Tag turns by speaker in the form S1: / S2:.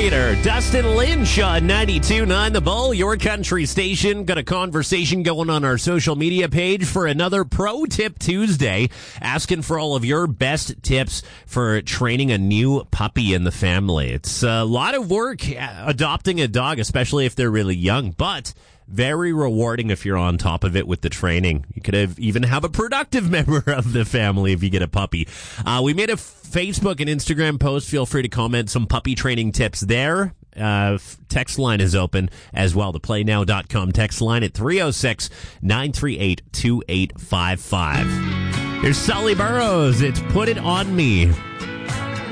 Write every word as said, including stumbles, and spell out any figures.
S1: cheerleader, Dustin Lynch on ninety-two point nine The Bull, your country station. Got a conversation going on our social media page for another Pro Tip Tuesday, asking for all of your best tips for training a new puppy in the family. It's a lot of work adopting a dog, especially if they're really young, but very rewarding if you're on top of it with the training. You could have even have a productive member of the family if you get a puppy. Uh, we made a Facebook and Instagram post. Feel free to comment some puppy training tips there. Uh, text line is open as well. The play now dot com text line at three oh six, nine three eight, two eight five five. Here's Sully Burrows. It's Put It On Me.